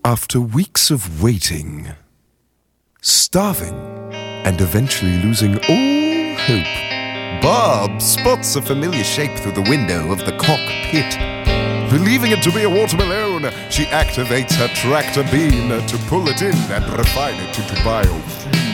After weeks of waiting, starving, and eventually losing all hope, Bob spots a familiar shape through the window of the cockpit. Believing it to be a watermelon, she activates her tractor beam to pull it in and refine it into biofuel.